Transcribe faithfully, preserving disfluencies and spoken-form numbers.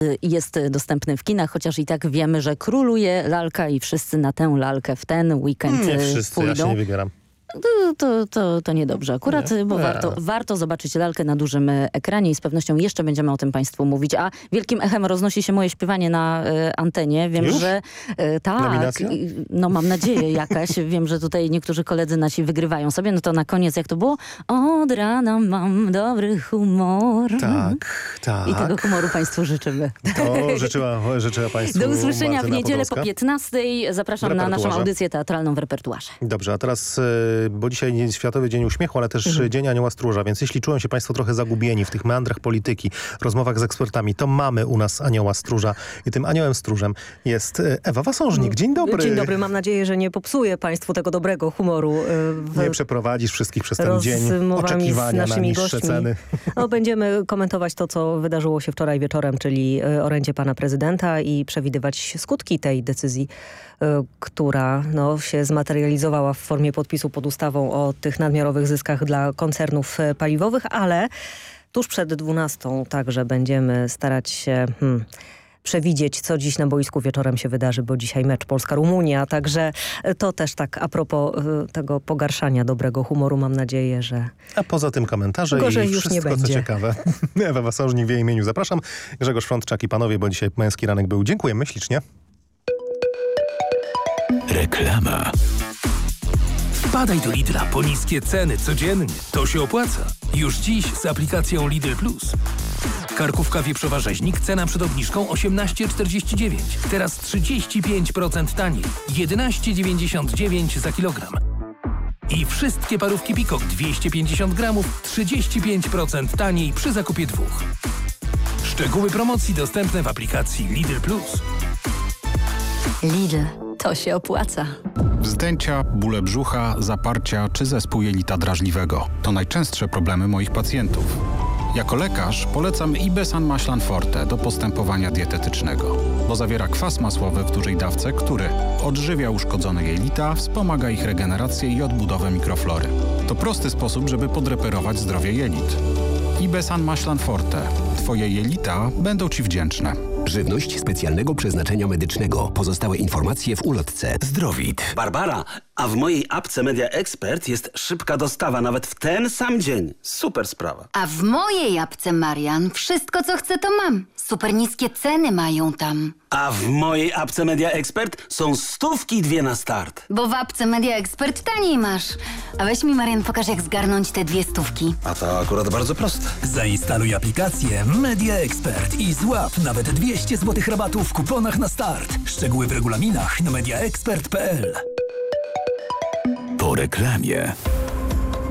jest dostępny w kinach, chociaż i tak wiemy, że króluje lalka i wszyscy na tę lalkę w ten weekend Nie wszyscy, pójdą. ja się nie wybieram. To, to, to, to niedobrze akurat, Nie. bo Nie. warto, warto zobaczyć lalkę na dużym e, ekranie i z pewnością jeszcze będziemy o tym Państwu mówić. A wielkim echem roznosi się moje śpiewanie na e, antenie. Wiem, Już? że e, tak, Nominacja? i- no mam nadzieję jakaś. Wiem, że tutaj niektórzy koledzy nasi wygrywają sobie. No to na koniec jak to było? Od rana mam dobry humor. Tak, tak. I tego humoru Państwu życzymy. To życzyła, życzyła Państwu Do usłyszenia w Martyna niedzielę Podolska. po piętnastej. Zapraszam W na naszą repertuarze. audycję teatralną w repertuarze. Dobrze, a teraz, e, bo dzisiaj nie Światowy Dzień Uśmiechu, ale też Mhm. Dzień Anioła Stróża, więc jeśli czują się Państwo trochę zagubieni w tych meandrach polityki, rozmowach z ekspertami, to mamy u nas Anioła Stróża i tym Aniołem Stróżem jest e, Ewa Wasążnik. Dzień dobry. Dzień dobry, mam nadzieję, że nie popsuję Państwu tego dobrego humoru. y, W Nie przeprowadzisz wszystkich przez ten dzień rozmowami z oczekiwania na naszymi niższe gośćmi. ceny. No, będziemy komentować to, co wydarzyło się wczoraj wieczorem, czyli y, orędzie pana prezydenta i przewidywać skutki tej decyzji, y, która no, się zmaterializowała w formie podpisu pod ustawą o tych nadmiarowych zyskach dla koncernów y, paliwowych, ale tuż przed dwunastą także będziemy starać się... Hmm, przewidzieć, co dziś na boisku wieczorem się wydarzy, bo dzisiaj mecz Polska-Rumunia, także to też tak a propos y, tego pogarszania dobrego humoru, mam nadzieję, że A poza tym komentarze Gorzej i już wszystko, nie co będzie. ciekawe. Ewa Wasążnik w jej imieniu zapraszam. Grzegorz Frądczak i panowie, bo dzisiaj męski ranek był. Dziękujemy ślicznie. Reklama. Wpadaj do Lidla po niskie ceny codziennie. To się opłaca. Już dziś z aplikacją Lidl Plus. Karkówka wieprzowa rzeźnik, cena przed obniżką osiemnaście czterdzieści dziewięć. Teraz trzydzieści pięć procent taniej. jedenaście dziewięćdziesiąt dziewięć za kilogram. I wszystkie parówki Pikok dwieście pięćdziesiąt gramów trzydzieści pięć procent taniej przy zakupie dwóch. Szczegóły promocji dostępne w aplikacji Lidl Plus. Lidl, to się opłaca. Wzdęcia, bóle brzucha, zaparcia czy zespół jelita drażliwego to najczęstsze problemy moich pacjentów. Jako lekarz polecam Ibesan Maślan Forte do postępowania dietetycznego, bo zawiera kwas masłowy w dużej dawce, który odżywia uszkodzone jelita, wspomaga ich regenerację i odbudowę mikroflory. To prosty sposób, żeby podreperować zdrowie jelit. Ibesan Maślan Forte. Twoje jelita będą Ci wdzięczne. Żywność specjalnego przeznaczenia medycznego. Pozostałe informacje w ulotce. Zdrowit. Barbara, a w mojej apce Media Expert jest szybka dostawa nawet w ten sam dzień. Super sprawa. A w mojej apce, Marian, wszystko co chcę to mam. Super niskie ceny mają tam. A w mojej apce Media Expert są stówki dwie na start. Bo w apce Media Expert taniej masz. A weź mi, Marian, pokaż jak zgarnąć te dwie stówki. A to akurat bardzo proste. Zainstaluj aplikację Media Expert i złap nawet dwieście złotych rabatu w kuponach na start. Szczegóły w regulaminach na mediaexpert kropka p l. Po reklamie.